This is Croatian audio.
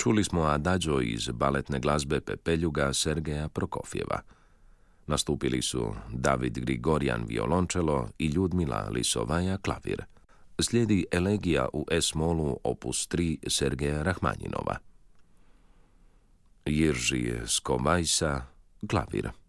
Čuli smo adagio iz baletne glazbe Pepeljuga Sergeja Prokofjeva. Nastupili su David Grigorjan violončelo i Ljudmila Lisovaja klavir. Slijedi elegija u S-molu opus 3 Sergeja Rahmanjinova. Jirži Skovajsa klavir.